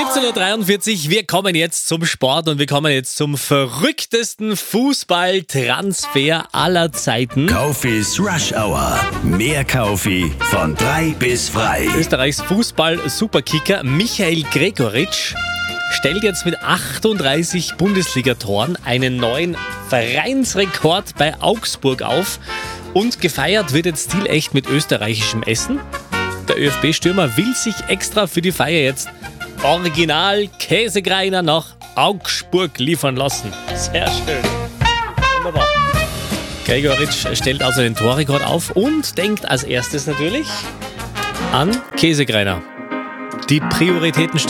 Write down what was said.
17.43 Uhr, wir kommen jetzt zum Sport und wir kommen jetzt zum verrücktesten Fußballtransfer aller Zeiten. Kaufis Rush Hour. Mehr Kaufi von 3 bis frei. Österreichs Fußball-Superkicker Michael Gregoritsch stellt jetzt mit 38 Bundesligatoren einen neuen Vereinsrekord bei Augsburg auf. Und gefeiert wird jetzt stilecht mit österreichischem Essen. Der ÖFB-Stürmer will sich extra für die Feier jetzt Original Käsegreiner nach Augsburg liefern lassen. Sehr schön. Wunderbar. Gregoritsch stellt also den Torrekord auf und denkt als erstes natürlich an Käsegreiner. Die Prioritäten stimmen.